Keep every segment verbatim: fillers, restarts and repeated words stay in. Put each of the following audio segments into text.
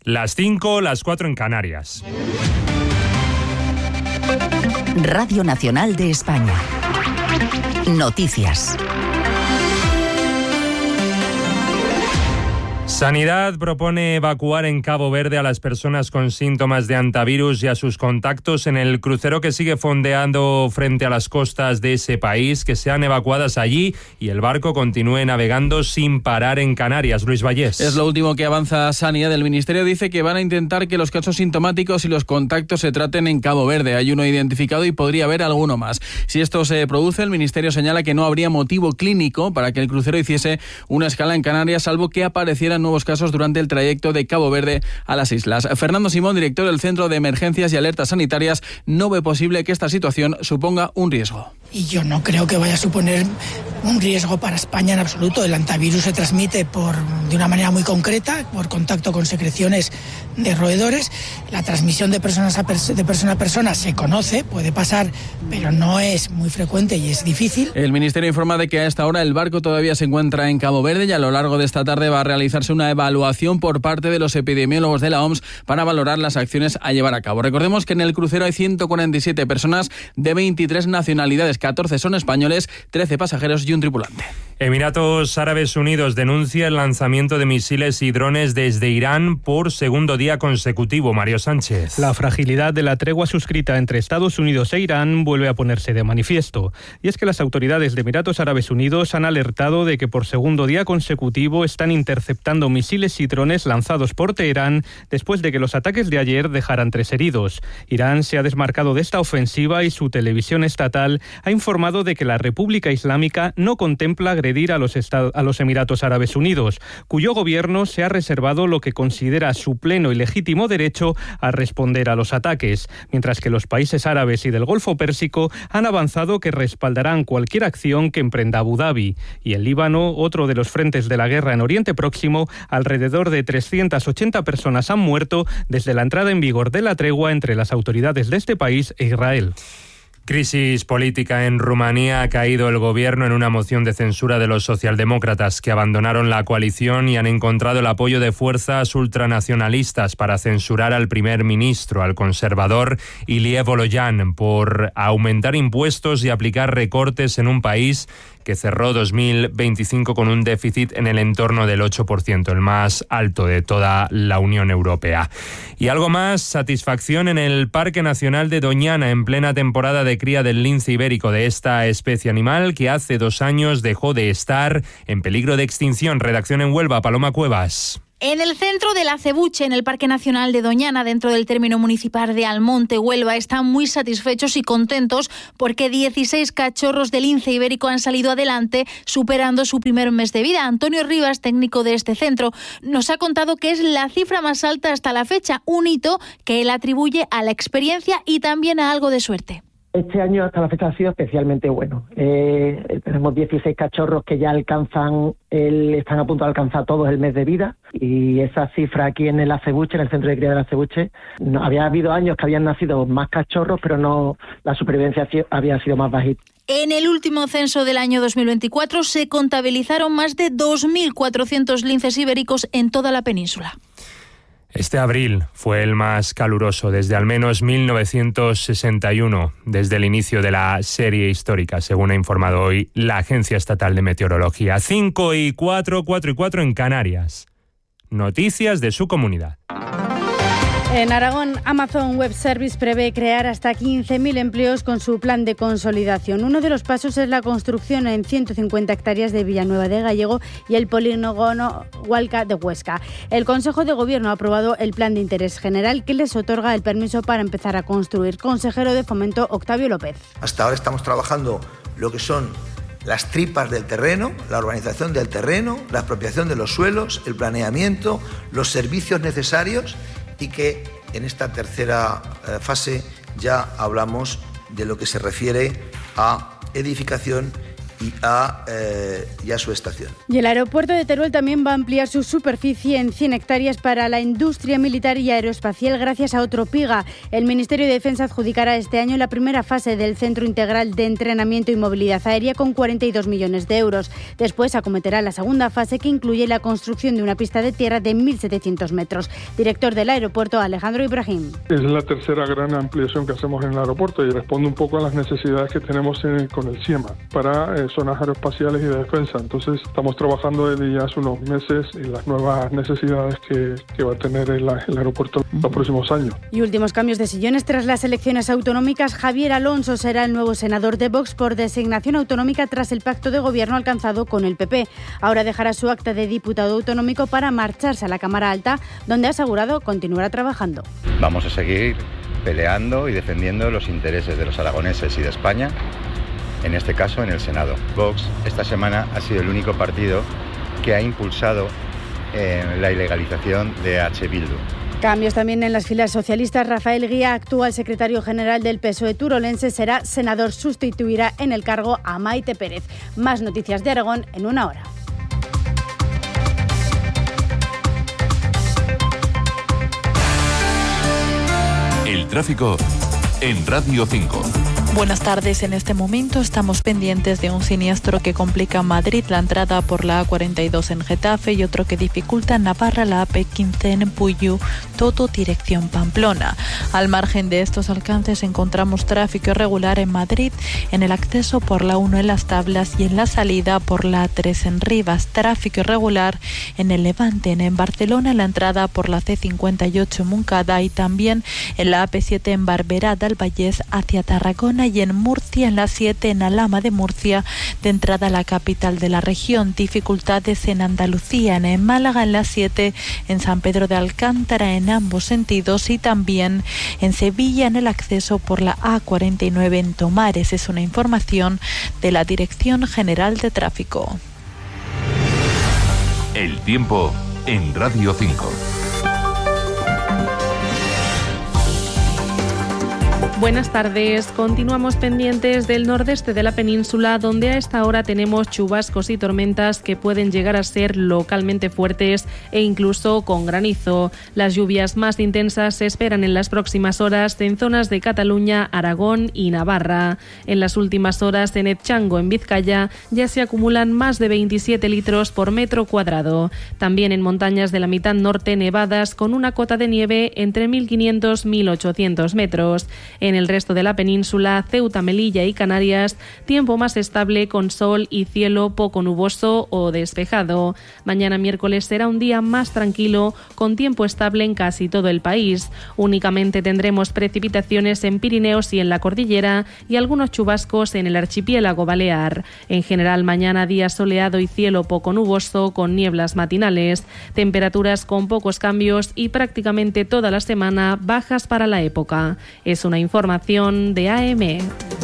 Las cinco, las cuatro en Canarias. Radio Nacional de España. Noticias. Sanidad propone evacuar en Cabo Verde a las personas con síntomas de hantavirus y a sus contactos en el crucero que sigue fondeando frente a las costas de ese país, que sean evacuadas allí y el barco continúe navegando sin parar en Canarias. Luis Vallés. Es lo último que avanza Sanidad. El Ministerio dice que van a intentar que los casos sintomáticos y los contactos se traten en Cabo Verde. Hay uno identificado y podría haber alguno más. Si esto se produce, el Ministerio señala que no habría motivo clínico para que el crucero hiciese una escala en Canarias, salvo que aparecieran nuevos casos durante el trayecto de Cabo Verde a las islas. Fernando Simón, director del Centro de Emergencias y Alertas Sanitarias, no ve posible que esta situación suponga un riesgo. Y yo no creo que vaya a suponer un riesgo para España en absoluto. El hantavirus se transmite por, de una manera muy concreta, por contacto con secreciones de roedores. La transmisión de, personas a pers- de persona a persona se conoce, puede pasar, pero no es muy frecuente y es difícil. El Ministerio informa de que a esta hora el barco todavía se encuentra en Cabo Verde y a lo largo de esta tarde va a realizarse una evaluación por parte de los epidemiólogos de la O M S para valorar las acciones a llevar a cabo. Recordemos que en el crucero hay ciento cuarenta y siete personas de veintitrés nacionalidades, catorce son españoles, trece pasajeros y un tripulante. Emiratos Árabes Unidos denuncia el lanzamiento de misiles y drones desde Irán por segundo día consecutivo. Mario Sánchez. La fragilidad de la tregua suscrita entre Estados Unidos e Irán vuelve a ponerse de manifiesto. Y es que las autoridades de Emiratos Árabes Unidos han alertado de que por segundo día consecutivo están interceptando misiles y drones lanzados por Teherán después de que los ataques de ayer dejaran tres heridos. Irán se ha desmarcado de esta ofensiva y su televisión estatal ha informado de que la República Islámica no contempla agredir a los, Estados, a los Emiratos Árabes Unidos, cuyo gobierno se ha reservado lo que considera su pleno y legítimo derecho a responder a los ataques, mientras que los países árabes y del Golfo Pérsico han avanzado que respaldarán cualquier acción que emprenda Abu Dhabi. Y el Líbano, otro de los frentes de la guerra en Oriente Próximo, alrededor de trescientas ochenta personas han muerto desde la entrada en vigor de la tregua entre las autoridades de este país e Israel. Crisis política en Rumanía. Ha caído el gobierno en una moción de censura de los socialdemócratas que abandonaron la coalición y han encontrado el apoyo de fuerzas ultranacionalistas para censurar al primer ministro, al conservador Ilie Volojan, por aumentar impuestos y aplicar recortes en un país que cerró dos mil veinticinco con un déficit en el entorno del ocho por ciento, el más alto de toda la Unión Europea. Y algo más, satisfacción en el Parque Nacional de Doñana, en plena temporada de cría del lince ibérico, de esta especie animal que hace dos años dejó de estar en peligro de extinción. Redacción en Huelva, Paloma Cuevas. En el centro de la Acebuche, en el Parque Nacional de Doñana, dentro del término municipal de Almonte, Huelva, están muy satisfechos y contentos porque dieciséis cachorros de lince ibérico han salido adelante, superando su primer mes de vida. Antonio Rivas, técnico de este centro, nos ha contado que es la cifra más alta hasta la fecha, un hito que él atribuye a la experiencia y también a algo de suerte. Este año hasta la fecha ha sido especialmente bueno. Eh, tenemos dieciséis cachorros que ya alcanzan, el, están a punto de alcanzar todos el mes de vida, y esa cifra aquí en el Acebuche, en el centro de cría del Acebuche, no, había habido años que habían nacido más cachorros, pero no, la supervivencia había sido más bajita. En el último censo del año dos mil veinticuatro se contabilizaron más de dos mil cuatrocientos linces ibéricos en toda la península. Este abril fue el más caluroso desde al menos mil novecientos sesenta y uno, desde el inicio de la serie histórica, según ha informado hoy la Agencia Estatal de Meteorología. cinco y cuatro, cuatro y cuatro en Canarias. Noticias de su comunidad. En Aragón, Amazon Web Service prevé crear hasta quince mil empleos con su plan de consolidación. Uno de los pasos es la construcción en ciento cincuenta hectáreas de Villanueva de Gallego y el polígono Hualca de Huesca. El Consejo de Gobierno ha aprobado el plan de interés general que les otorga el permiso para empezar a construir. Consejero de Fomento, Octavio López. Hasta ahora estamos trabajando lo que son las tripas del terreno, la urbanización del terreno, la expropiación de los suelos, el planeamiento, los servicios necesarios, y que en esta tercera eh, fase ya hablamos de lo que se refiere a edificación y a, eh, y a su estación. Y el aeropuerto de Teruel también va a ampliar su superficie en cien hectáreas para la industria militar y aeroespacial gracias a otro PIGA. El Ministerio de Defensa adjudicará este año la primera fase del Centro Integral de Entrenamiento y Movilidad Aérea con cuarenta y dos millones de euros. Después acometerá la segunda fase, que incluye la construcción de una pista de tierra de mil setecientos metros. Director del aeropuerto, Alejandro Ibrahim. Es la tercera gran ampliación que hacemos en el aeropuerto y responde un poco a las necesidades que tenemos en, con el CIEMA para eh, zonas aeroespaciales y de defensa. Entonces estamos trabajando desde ya hace unos meses en las nuevas necesidades que, que va a tener el, el aeropuerto en los próximos años. Y últimos cambios de sillones tras las elecciones autonómicas. Javier Alonso será el nuevo senador de Vox por designación autonómica tras el pacto de gobierno alcanzado con el P P. Ahora dejará su acta de diputado autonómico para marcharse a la Cámara Alta, donde ha asegurado continuará trabajando. Vamos a seguir peleando y defendiendo los intereses de los aragoneses y de España, en este caso en el Senado. Vox esta semana ha sido el único partido que ha impulsado eh, la ilegalización de H. Bildu. Cambios también en las filas socialistas. Rafael Guía, actual secretario general del P S O E turolense, será senador, sustituirá en el cargo a Maite Pérez. Más noticias de Aragón en una hora. El tráfico en Radio cinco. Buenas tardes. En este momento estamos pendientes de un siniestro que complica Madrid, la entrada por la A cuarenta y dos en Getafe, y otro que dificulta Navarra, la A P quince en Puyú, todo dirección Pamplona. Al margen de estos alcances encontramos tráfico irregular en Madrid, en el acceso por la uno en Las Tablas y en la salida por la A tres en Rivas. Tráfico irregular en el Levante, en Barcelona, en la entrada por la C cincuenta y ocho en Montcada y también en la A P siete en Barberá del Vallés hacia Tarragona, y en Murcia, en la siete en Alhama de Murcia, de entrada a la capital de la región. Dificultades en Andalucía, en Málaga, en la siete en San Pedro de Alcántara en ambos sentidos, y también en Sevilla en el acceso por la A cuarenta y nueve en Tomares. Es una información de la Dirección General de Tráfico. El tiempo en Radio cinco. Buenas tardes. Continuamos pendientes del nordeste de la península, donde a esta hora tenemos chubascos y tormentas que pueden llegar a ser localmente fuertes e incluso con granizo. Las lluvias más intensas se esperan en las próximas horas en zonas de Cataluña, Aragón y Navarra. En las últimas horas en Etxango, en Vizcaya, ya se acumulan más de veintisiete litros por metro cuadrado. También en montañas de la mitad norte nevadas con una cota de nieve entre mil quinientos y mil ochocientos metros. En el resto de la península, Ceuta, Melilla y Canarias, tiempo más estable con sol y cielo poco nuboso o despejado. Mañana miércoles será un día más tranquilo, con tiempo estable en casi todo el país. Únicamente tendremos precipitaciones en Pirineos y en la cordillera y algunos chubascos en el archipiélago balear. En general, mañana día soleado y cielo poco nuboso con nieblas matinales. Temperaturas con pocos cambios y prácticamente toda la semana bajas para la época. Es una información de A M.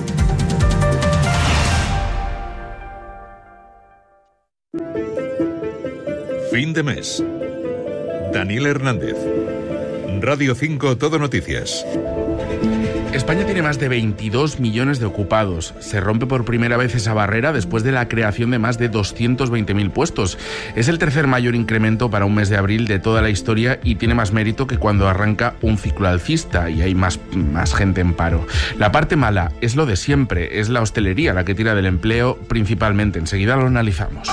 Fin de mes. Daniel Hernández. Radio cinco Todo Noticias. España tiene más de veintidós millones de ocupados. Se rompe por primera vez esa barrera después de la creación de más de doscientos veinte mil puestos. Es el tercer mayor incremento para un mes de abril de toda la historia y tiene más mérito que cuando arranca un ciclo alcista y hay más, más gente en paro. La parte mala es lo de siempre, es la hostelería la que tira del empleo principalmente. Enseguida lo analizamos.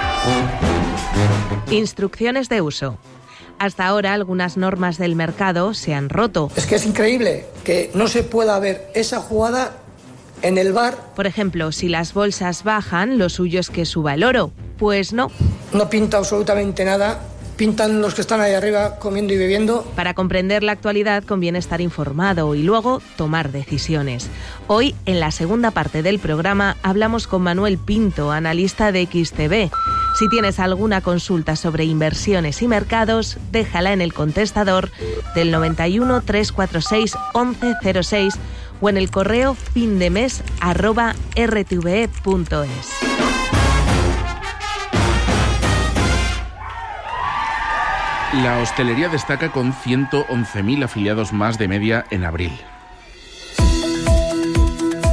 Instrucciones de uso. Hasta ahora algunas normas del mercado se han roto. Es que es increíble que no se pueda ver esa jugada en el bar. Por ejemplo, si las bolsas bajan, lo suyo es que suba el oro. Pues no. No pinta absolutamente nada. Pintan los que están ahí arriba comiendo y bebiendo. Para comprender la actualidad conviene estar informado y luego tomar decisiones. Hoy, en la segunda parte del programa, hablamos con Manuel Pinto, analista de X T V. Si tienes alguna consulta sobre inversiones y mercados, déjala en el contestador del noventa y uno, trescientos cuarenta y seis, once cero seis o en el correo findemes arroba r t v e punto es. La hostelería destaca con ciento once mil afiliados más de media en abril.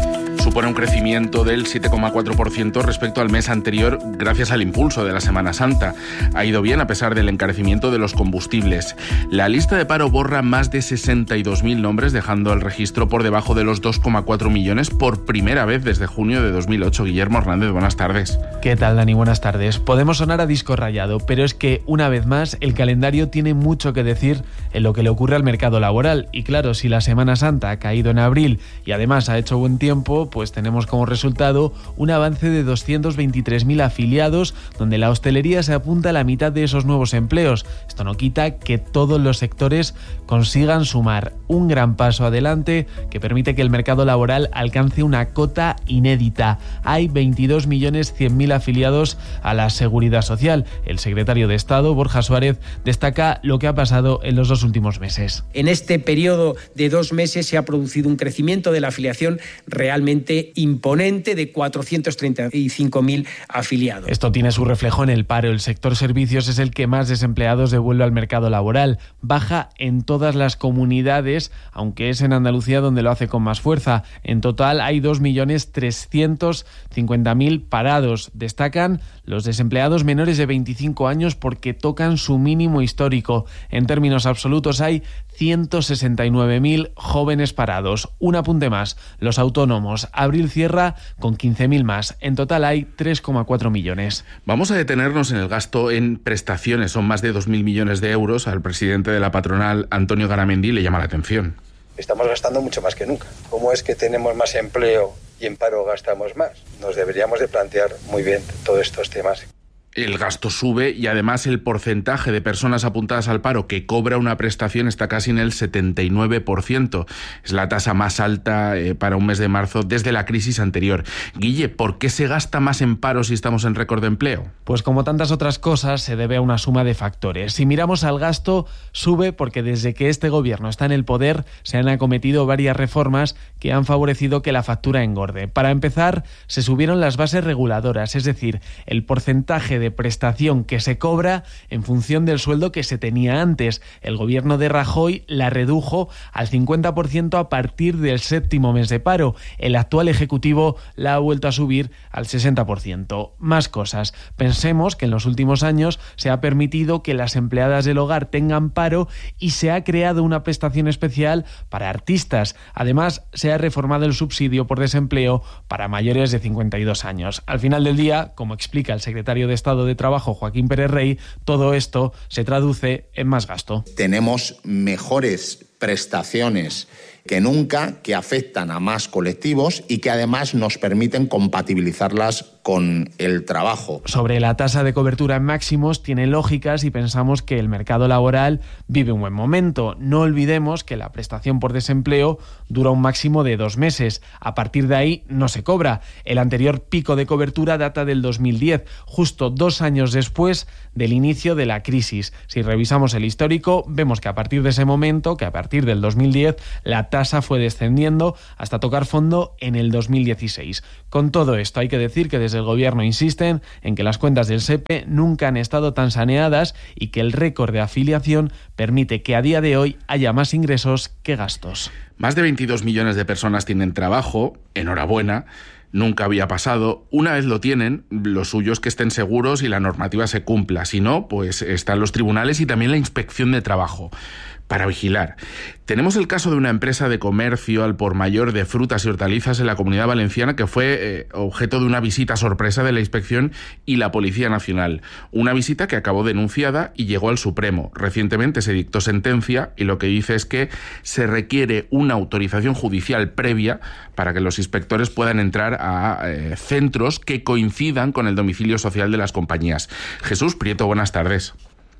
supone un crecimiento del siete coma cuatro por ciento respecto al mes anterior gracias al impulso de la Semana Santa. Ha ido bien a pesar del encarecimiento de los combustibles. La lista de paro borra más de sesenta y dos mil nombres, dejando el registro por debajo de los dos coma cuatro millones por primera vez desde junio de dos mil ocho. Guillermo Hernández, buenas tardes. ¿Qué tal, Dani? Buenas tardes. Podemos sonar a disco rayado, pero es que, una vez más, el calendario tiene mucho que decir en lo que le ocurre al mercado laboral. Y claro, si la Semana Santa ha caído en abril y además ha hecho buen tiempo, pues tenemos como resultado un avance de doscientos veintitrés mil afiliados, donde la hostelería se apunta a la mitad de esos nuevos empleos. Esto no quita que todos los sectores consigan sumar un gran paso adelante que permite que el mercado laboral alcance una cota inédita. Hay veintidós millones cien mil afiliados a la Seguridad Social. El secretario de Estado, Borja Suárez, destaca lo que ha pasado en los dos últimos meses. En este periodo de dos meses se ha producido un crecimiento de la afiliación realmente imponente de cuatrocientos treinta y cinco mil afiliados. Esto tiene su reflejo en el paro. El sector servicios es el que más desempleados devuelve al mercado laboral. Baja en todas las comunidades, aunque es en Andalucía donde lo hace con más fuerza. En total hay dos millones trescientos cincuenta mil parados. Destacan los desempleados menores de veinticinco años porque tocan su mínimo histórico. En términos absolutos hay ciento sesenta y nueve mil jóvenes parados. Un apunte más, los autónomos. Abril cierra con quince mil más. En total hay tres coma cuatro millones. Vamos a detenernos en el gasto en prestaciones. Son más de dos mil millones de euros. Al presidente de la patronal, Antonio Garamendi, le llama la atención. Estamos gastando mucho más que nunca. ¿Cómo es que tenemos más empleo y en paro gastamos más? Nos deberíamos de plantear muy bien todos estos temas. El gasto sube y además el porcentaje de personas apuntadas al paro que cobra una prestación está casi en el setenta y nueve por ciento. Es la tasa más alta eh, para un mes de marzo desde la crisis anterior. Guille, ¿por qué se gasta más en paro si estamos en récord de empleo? Pues como tantas otras cosas, se debe a una suma de factores. Si miramos al gasto, sube porque desde que este gobierno está en el poder se han acometido varias reformas que han favorecido que la factura engorde. Para empezar, se subieron las bases reguladoras, es decir, el porcentaje de prestación que se cobra en función del sueldo que se tenía antes. El gobierno de Rajoy la redujo al cincuenta por ciento a partir del séptimo mes de paro. El actual Ejecutivo la ha vuelto a subir al sesenta por ciento. Más cosas. Pensemos que en los últimos años se ha permitido que las empleadas del hogar tengan paro y se ha creado una prestación especial para artistas. Además, se ha reformado el subsidio por desempleo para mayores de cincuenta y dos años. Al final del día, como explica el secretario de Estado de Trabajo, Joaquín Pérez Rey, todo esto se traduce en más gasto. Tenemos mejores prestaciones que nunca, que afectan a más colectivos y que además nos permiten compatibilizarlas con el trabajo. Sobre la tasa de cobertura en máximos tiene lógica si pensamos que el mercado laboral vive un buen momento. No olvidemos que la prestación por desempleo dura un máximo de dos meses. A partir de ahí no se cobra. El anterior pico de cobertura data del dos mil diez, justo dos años después del inicio de la crisis. Si revisamos el histórico, vemos que a partir de ese momento, que a partir del dos mil diez, la tasa fue descendiendo hasta tocar fondo en el dos mil dieciséis. Con todo esto hay que decir que desde el gobierno insisten en que las cuentas del S E P E nunca han estado tan saneadas y que el récord de afiliación permite que a día de hoy haya más ingresos que gastos. Más de veintidós millones de personas tienen trabajo, enhorabuena. Nunca había pasado. Una vez lo tienen, lo suyo es que estén seguros y la normativa se cumpla. Si no, pues están los tribunales y también la inspección de trabajo para vigilar. Tenemos el caso de una empresa de comercio al por mayor de frutas y hortalizas en la Comunidad Valenciana que fue eh, objeto de una visita sorpresa de la Inspección y la Policía Nacional. Una visita que acabó denunciada y llegó al Supremo. Recientemente se dictó sentencia y lo que dice es que se requiere una autorización judicial previa para que los inspectores puedan entrar a eh, centros que coincidan con el domicilio social de las compañías. Jesús Prieto, buenas tardes.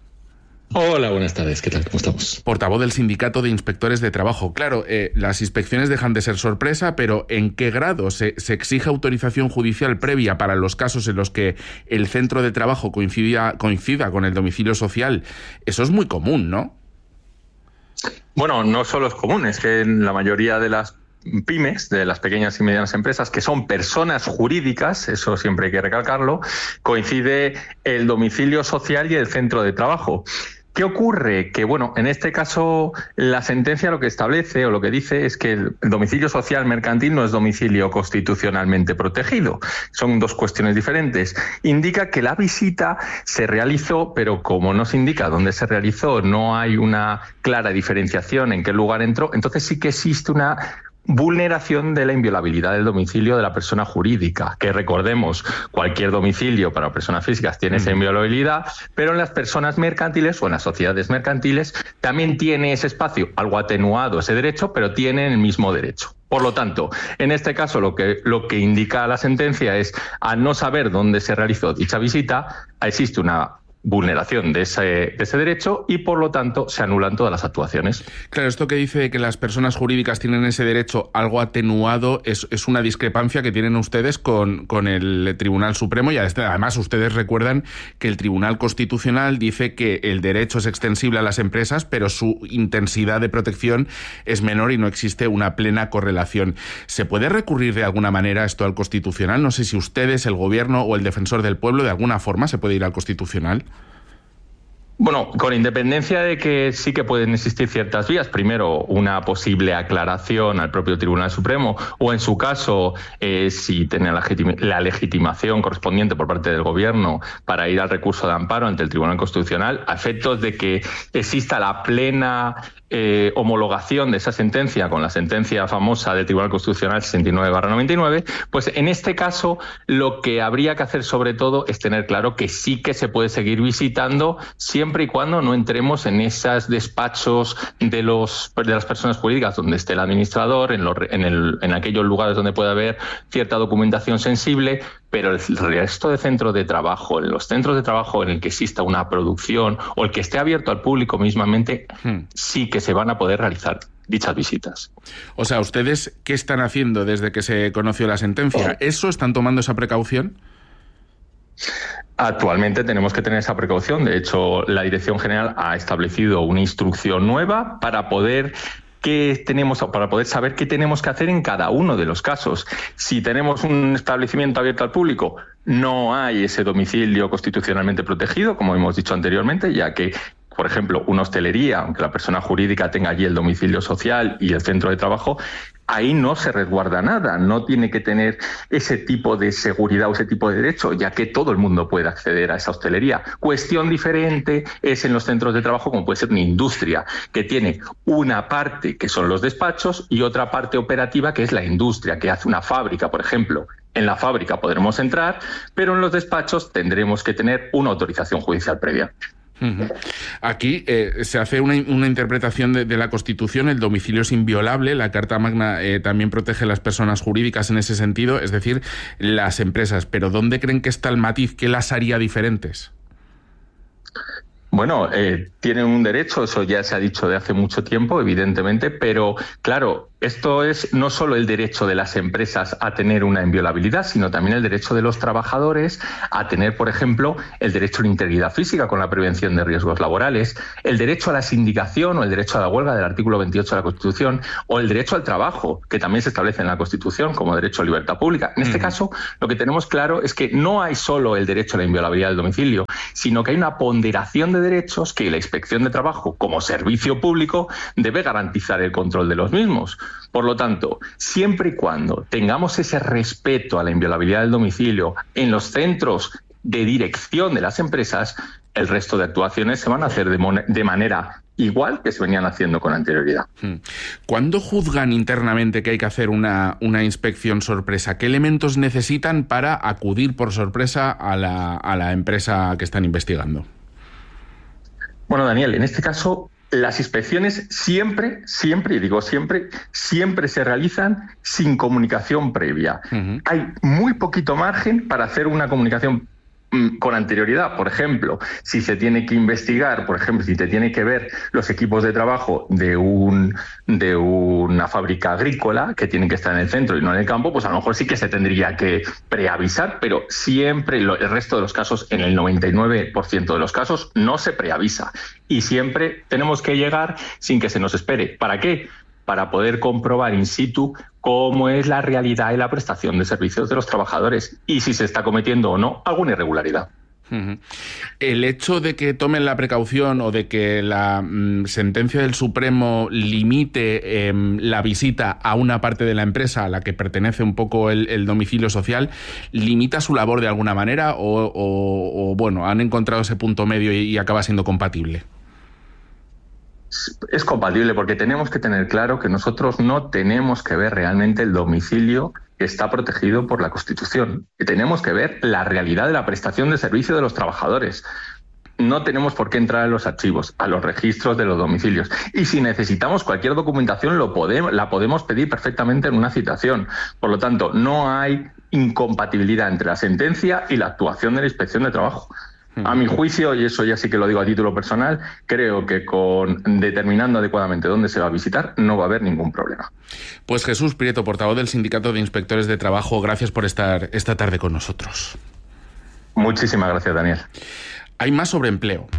Hola, buenas tardes. ¿Qué tal? ¿Cómo estamos? Portavoz del Sindicato de Inspectores de Trabajo. Claro, eh, las inspecciones dejan de ser sorpresa, pero ¿en qué grado se, se exige autorización judicial previa para los casos en los que el centro de trabajo coincida, coincida con el domicilio social? Eso es muy común, ¿no? Bueno, no solo es común, es que en la mayoría de las pymes, de las pequeñas y medianas empresas, que son personas jurídicas, eso siempre hay que recalcarlo, coincide el domicilio social y el centro de trabajo. ¿Qué ocurre? Que, bueno, en este caso la sentencia lo que establece o lo que dice es que el domicilio social mercantil no es domicilio constitucionalmente protegido. Son dos cuestiones diferentes. Indica que la visita se realizó, pero como no se indica dónde se realizó, no hay una clara diferenciación en qué lugar entró, entonces sí que existe una vulneración de la inviolabilidad del domicilio de la persona jurídica, que recordemos, cualquier domicilio para personas físicas tiene esa inviolabilidad, pero en las personas mercantiles o en las sociedades mercantiles también tiene ese espacio, algo atenuado ese derecho, pero tienen el mismo derecho. Por lo tanto, en este caso lo que, lo que indica la sentencia es, al no saber dónde se realizó dicha visita, existe una vulneración de ese, de ese derecho y, por lo tanto, se anulan todas las actuaciones. Claro, esto que dice que las personas jurídicas tienen ese derecho algo atenuado es, es una discrepancia que tienen ustedes con, con el Tribunal Supremo y además ustedes recuerdan que el Tribunal Constitucional dice que el derecho es extensible a las empresas, pero su intensidad de protección es menor y no existe una plena correlación. ¿Se puede recurrir de alguna manera esto al Constitucional? No sé si ustedes, el Gobierno o el Defensor del Pueblo, de alguna forma se puede ir al Constitucional. Bueno, con independencia de que sí que pueden existir ciertas vías, primero una posible aclaración al propio Tribunal Supremo o, en su caso, eh, si tiene la, legitima, la legitimación correspondiente por parte del Gobierno para ir al recurso de amparo ante el Tribunal Constitucional, a efectos de que exista la plena eh, homologación de esa sentencia con la sentencia famosa del Tribunal Constitucional sesenta y nueve barra noventa y nueve, pues en este caso lo que habría que hacer sobre todo es tener claro que sí que se puede seguir visitando siempre siempre y cuando no entremos en esos despachos de los de las personas jurídicas donde esté el administrador, en, los, en, el, en aquellos lugares donde pueda haber cierta documentación sensible, pero el resto de centros de trabajo, en los centros de trabajo en el que exista una producción o el que esté abierto al público mismamente, hmm. sí que se van a poder realizar dichas visitas. O sea, ¿ustedes qué están haciendo desde que se conoció la sentencia? ¿Eso están tomando esa precaución? Actualmente tenemos que tener esa precaución. De hecho, la Dirección General ha establecido una instrucción nueva para poder qué tenemos para poder saber qué tenemos que hacer en cada uno de los casos. Si tenemos un establecimiento abierto al público, no hay ese domicilio constitucionalmente protegido, como hemos dicho anteriormente, ya que, por ejemplo, una hostelería, aunque la persona jurídica tenga allí el domicilio social y el centro de trabajo, ahí no se resguarda nada, no tiene que tener ese tipo de seguridad o ese tipo de derecho, ya que todo el mundo puede acceder a esa hostelería. Cuestión diferente es en los centros de trabajo, como puede ser una industria, que tiene una parte que son los despachos y otra parte operativa que es la industria, que hace una fábrica, por ejemplo. En la fábrica podremos entrar, pero en los despachos tendremos que tener una autorización judicial previa. Uh-huh. Aquí eh, se hace una, una interpretación de, de la Constitución. El domicilio es inviolable. La Carta Magna eh, también protege a las personas jurídicas en ese sentido, es decir, las empresas. Pero ¿dónde creen que está el matiz? ¿Qué las haría diferentes? Bueno, eh, tienen un derecho, eso ya se ha dicho de hace mucho tiempo, evidentemente, pero claro, esto es no solo el derecho de las empresas a tener una inviolabilidad, sino también el derecho de los trabajadores a tener, por ejemplo, el derecho a la integridad física con la prevención de riesgos laborales, el derecho a la sindicación o el derecho a la huelga del artículo veintiocho de la Constitución, o el derecho al trabajo, que también se establece en la Constitución como derecho a libertad pública. En este mm. caso, lo que tenemos claro es que no hay solo el derecho a la inviolabilidad del domicilio, sino que hay una ponderación de derechos que la Inspección de Trabajo, como servicio público, debe garantizar el control de los mismos. Por lo tanto, siempre y cuando tengamos ese respeto a la inviolabilidad del domicilio en los centros de dirección de las empresas, el resto de actuaciones se van a hacer de, mon- de manera igual que se venían haciendo con anterioridad. ¿Cuándo juzgan internamente que hay que hacer una, una inspección sorpresa? ¿Qué elementos necesitan para acudir por sorpresa a la, a la empresa que están investigando? Bueno, Daniel, en este caso, las inspecciones siempre, siempre, y digo siempre, siempre se realizan sin comunicación previa. Uh-huh. Hay muy poquito margen para hacer una comunicación con anterioridad. Por ejemplo, si se tiene que investigar, por ejemplo, si te tiene que ver los equipos de trabajo de un de una fábrica agrícola que tienen que estar en el centro y no en el campo, pues a lo mejor sí que se tendría que preavisar, pero siempre lo, el resto de los casos, en el noventa y nueve por ciento de los casos, no se preavisa. Y siempre tenemos que llegar sin que se nos espere. ¿Para qué? Para poder comprobar in situ cómo es la realidad y la prestación de servicios de los trabajadores y si se está cometiendo o no alguna irregularidad. Uh-huh. El hecho de que tomen la precaución o de que la mm, sentencia del Supremo limite eh, la visita a una parte de la empresa a la que pertenece un poco el, el domicilio social, ¿limita su labor de alguna manera o, o, o bueno, han encontrado ese punto medio y, y acaba siendo compatible? Es compatible porque tenemos que tener claro que nosotros no tenemos que ver realmente el domicilio que está protegido por la Constitución, que tenemos que ver la realidad de la prestación de servicio de los trabajadores. No tenemos por qué entrar a los archivos, a los registros de los domicilios. Y si necesitamos cualquier documentación, lo podemos, la podemos pedir perfectamente en una citación. Por lo tanto, no hay incompatibilidad entre la sentencia y la actuación de la Inspección de Trabajo. A mi juicio, y eso ya sí que lo digo a título personal, creo que con determinando adecuadamente dónde se va a visitar no va a haber ningún problema. Pues Jesús Prieto, portavoz del Sindicato de Inspectores de Trabajo, gracias por estar esta tarde con nosotros. Muchísimas gracias, Daniel. Hay más sobre empleo.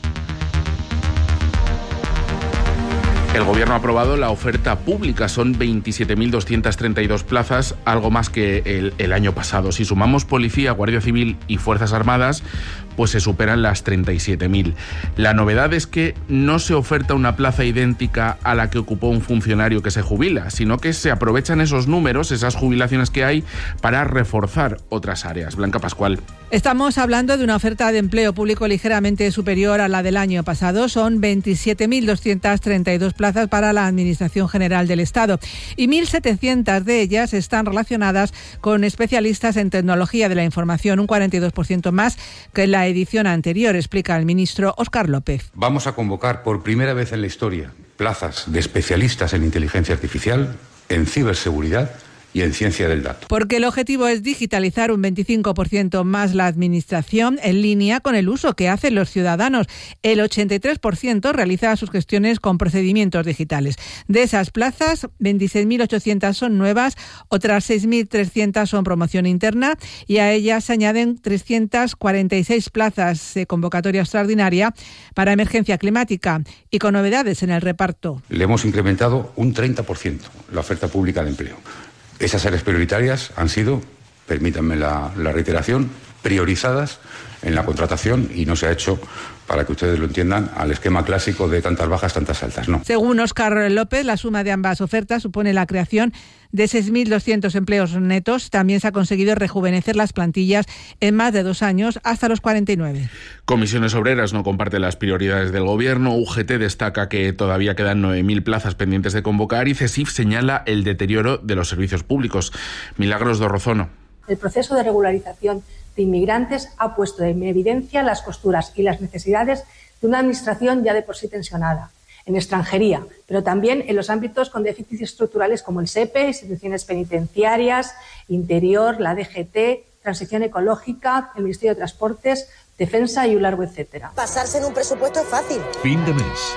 El Gobierno ha aprobado la oferta pública, son veintisiete mil doscientas treinta y dos plazas, algo más que el, el año pasado. Si sumamos Policía, Guardia Civil y Fuerzas Armadas, pues se superan las treinta y siete mil. La novedad es que no se oferta una plaza idéntica a la que ocupó un funcionario que se jubila, sino que se aprovechan esos números, esas jubilaciones que hay, para reforzar otras áreas. Blanca Pascual. Estamos hablando de una oferta de empleo público ligeramente superior a la del año pasado. Son veintisiete mil doscientas treinta y dos plazas para la Administración General del Estado y mil setecientas de ellas están relacionadas con especialistas en tecnología de la información, un cuarenta y dos por ciento más que en la edición anterior, explica el ministro Óscar López. Vamos a convocar por primera vez en la historia plazas de especialistas en inteligencia artificial, en ciberseguridad y en ciencia del dato. Porque el objetivo es digitalizar un veinticinco por ciento más la administración en línea con el uso que hacen los ciudadanos. El ochenta y tres por ciento realiza sus gestiones con procedimientos digitales. De esas plazas, veintiséis mil ochocientas son nuevas, otras seis mil trescientas son promoción interna y a ellas se añaden trescientas cuarenta y seis plazas de convocatoria extraordinaria para emergencia climática y con novedades en el reparto. Le hemos incrementado un treinta por ciento la oferta pública de empleo. Esas áreas prioritarias han sido, permítanme la, la reiteración, priorizadas en la contratación y no se ha hecho, para que ustedes lo entiendan, al esquema clásico de tantas bajas, tantas altas, no. Según Óscar López, la suma de ambas ofertas supone la creación de seis mil doscientos empleos netos. También se ha conseguido rejuvenecer las plantillas en más de dos años hasta los cuarenta y nueve. Comisiones Obreras no comparte las prioridades del Gobierno. U G T destaca que todavía quedan nueve mil plazas pendientes de convocar y CESIF señala el deterioro de los servicios públicos. Milagros Dorrozono. El proceso de regularización de inmigrantes ha puesto en evidencia las costuras y las necesidades de una administración ya de por sí tensionada, en extranjería, pero también en los ámbitos con déficits estructurales como el S E P E, instituciones penitenciarias, Interior, la D G T, Transición Ecológica, el Ministerio de Transportes, Defensa y un largo etcétera. Pasarse en un presupuesto es fácil. Fin de mes.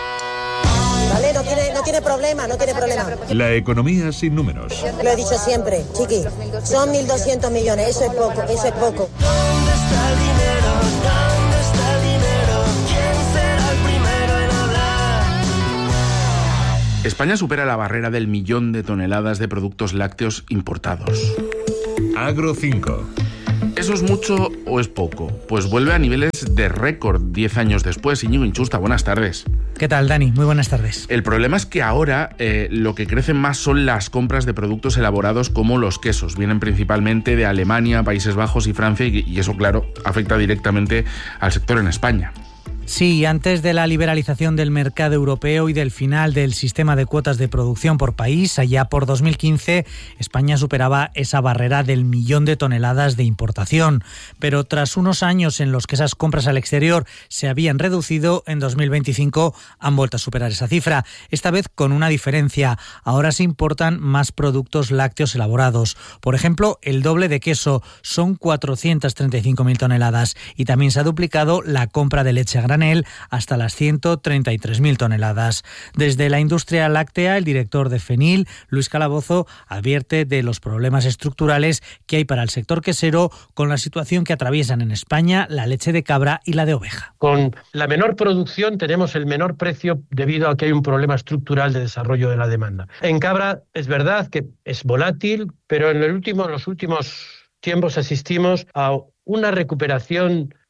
Vale, no tiene, no tiene problema, no tiene problema. La economía sin números. Lo he dicho siempre, chiqui, son mil doscientos millones, eso es poco, eso es poco. ¿Dónde está el dinero? ¿Dónde está el dinero? ¿Quién será el primero en hablar? España supera la barrera del millón de toneladas de productos lácteos importados. Agro cinco. ¿Eso es mucho o es poco? Pues vuelve a niveles de récord diez años después. Íñigo Inchusta, buenas tardes. ¿Qué tal, Dani? Muy buenas tardes. El problema es que ahora eh, lo que crece más son las compras de productos elaborados como los quesos. Vienen principalmente de Alemania, Países Bajos y Francia y, y eso, claro, afecta directamente al sector en España. Sí, antes de la liberalización del mercado europeo y del final del sistema de cuotas de producción por país, allá por dos mil quince, España superaba esa barrera del millón de toneladas de importación. Pero tras unos años en los que esas compras al exterior se habían reducido, en dos mil veinticinco han vuelto a superar esa cifra. Esta vez con una diferencia. Ahora se importan más productos lácteos elaborados. Por ejemplo, el doble de queso, son cuatrocientas treinta y cinco mil toneladas. Y también se ha duplicado la compra de leche a granel hasta las ciento treinta y tres mil toneladas. Desde la industria láctea, el director de FENIL, Luis Calabozo, advierte de los problemas estructurales que hay para el sector quesero con la situación que atraviesan en España la leche de cabra y la de oveja. Con la menor producción tenemos el menor precio debido a que hay un problema estructural de desarrollo de la demanda. En cabra es verdad que es volátil, pero en, el último, en los últimos tiempos asistimos a una recuperación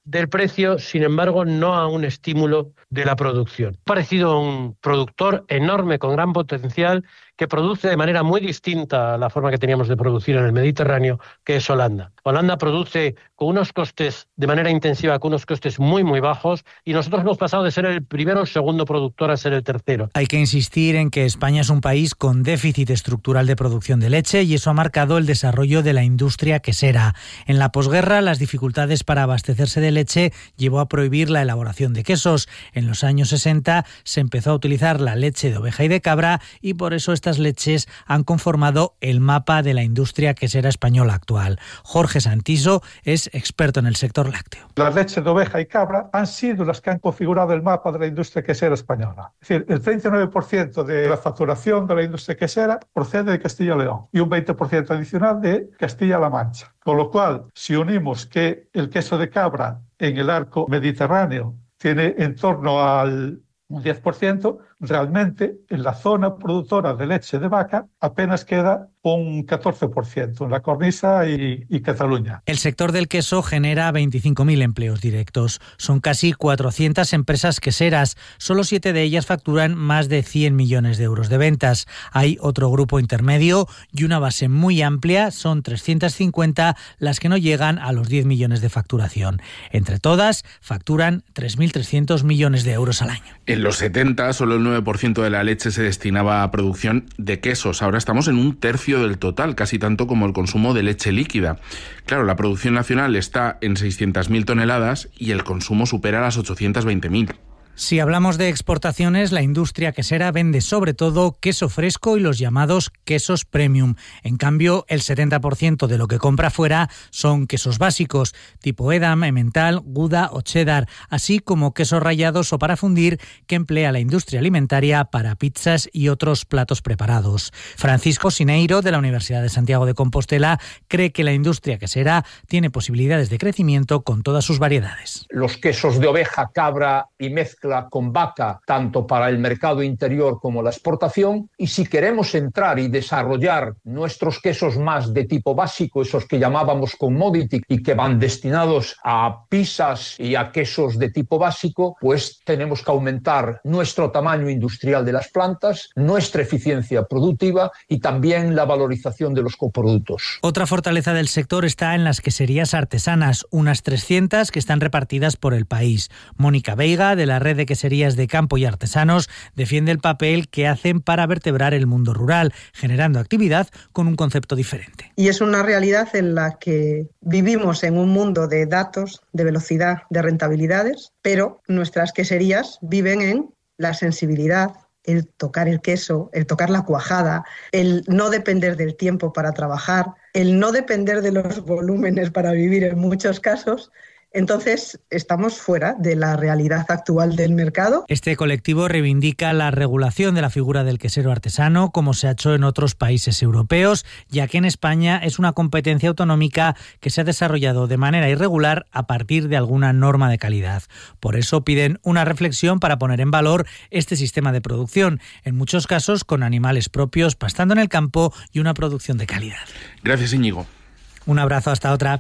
del precio, sin embargo, no a un estímulo de la producción. Ha parecido un productor enorme con gran potencial que produce de manera muy distinta a la forma que teníamos de producir en el Mediterráneo, que es Holanda. Holanda produce con unos costes de manera intensiva, con unos costes muy, muy bajos, y nosotros hemos pasado de ser el primero o segundo productor a ser el tercero. Hay que insistir en que España es un país con déficit estructural de producción de leche y eso ha marcado el desarrollo de la industria quesera. En la posguerra, las dificultades para abastecerse de leche llevó a prohibir la elaboración de quesos. En los años sesenta se empezó a utilizar la leche de oveja y de cabra y por eso estas leches han conformado el mapa de la industria quesera española actual. Jorge Santiso es experto en el sector lácteo. Las leches de oveja y cabra han sido las que han configurado el mapa de la industria quesera española. Es decir, el treinta y nueve por ciento de la facturación de la industria quesera procede de Castilla y León y un veinte por ciento adicional de Castilla-La Mancha. Con lo cual, si unimos que el queso de cabra en el arco mediterráneo tiene en torno al diez por ciento, realmente en la zona productora de leche de vaca apenas queda un catorce por ciento en la cornisa y, y Cataluña. El sector del queso genera veinticinco mil empleos directos. Son casi cuatrocientas empresas queseras. Solo siete de ellas facturan más de cien millones de euros de ventas. Hay otro grupo intermedio y una base muy amplia. Son trescientas cincuenta las que no llegan a los diez millones de facturación. Entre todas, facturan tres mil trescientos millones de euros al año. En los setenta, solo el nueve por ciento de la leche se destinaba a producción de quesos. Ahora estamos en un tercio del total, casi tanto como el consumo de leche líquida. Claro, la producción nacional está en seiscientas mil toneladas y el consumo supera las ochocientas veinte mil. Si hablamos de exportaciones, la industria quesera vende sobre todo queso fresco y los llamados quesos premium. En cambio, el setenta por ciento de lo que compra fuera son quesos básicos, tipo Edam, Emmental, Gouda o cheddar, así como quesos rallados o para fundir que emplea la industria alimentaria para pizzas y otros platos preparados. Francisco Sineiro, de la Universidad de Santiago de Compostela, cree que la industria quesera tiene posibilidades de crecimiento con todas sus variedades. Los quesos de oveja, cabra y mezcla con vaca, tanto para el mercado interior como la exportación, y si queremos entrar y desarrollar nuestros quesos más de tipo básico, esos que llamábamos commodity y que van destinados a pizzas y a quesos de tipo básico, pues tenemos que aumentar nuestro tamaño industrial de las plantas, nuestra eficiencia productiva y también la valorización de los coproductos. Otra fortaleza del sector está en las queserías artesanas, unas trescientas que están repartidas por el país. Mónica Veiga, de la red de queserías de campo y artesanos, defiende el papel que hacen para vertebrar el mundo rural, generando actividad con un concepto diferente. Y es una realidad en la que vivimos en un mundo de datos, de velocidad, de rentabilidades, pero nuestras queserías viven en la sensibilidad, el tocar el queso, el tocar la cuajada, el no depender del tiempo para trabajar, el no depender de los volúmenes para vivir en muchos casos. Entonces, estamos fuera de la realidad actual del mercado. Este colectivo reivindica la regulación de la figura del quesero artesano, como se ha hecho en otros países europeos, ya que en España es una competencia autonómica que se ha desarrollado de manera irregular a partir de alguna norma de calidad. Por eso piden una reflexión para poner en valor este sistema de producción, en muchos casos con animales propios, pastando en el campo y una producción de calidad. Gracias, Íñigo. Un abrazo, hasta otra.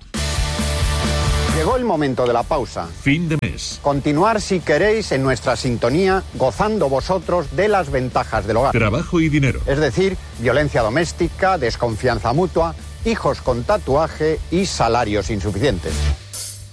Llegó el momento de la pausa. Fin de mes. Continuar, si queréis, en nuestra sintonía, gozando vosotros de las ventajas del hogar. Trabajo y dinero. Es decir, violencia doméstica, desconfianza mutua, hijos con tatuaje y salarios insuficientes.